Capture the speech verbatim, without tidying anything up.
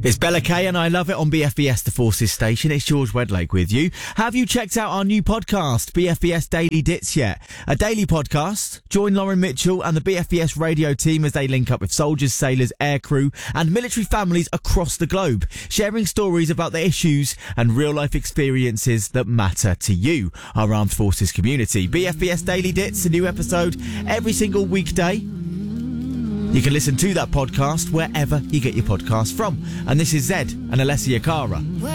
It's Bella Kay and I Love It on B F B S The Forces station. It's George Wedlake with you. Have you checked out our new podcast, B F B S Daily Dits, yet? A daily podcast. Join Lauren Mitchell and the B F B S radio team as they link up with soldiers, sailors, aircrew and military families across the globe, sharing stories about the issues and real-life experiences that matter to you, our armed forces community. B F B S Daily Dits, a new episode every single weekday. You can listen to that podcast wherever you get your podcasts from. And this is Zed and Alessia Cara.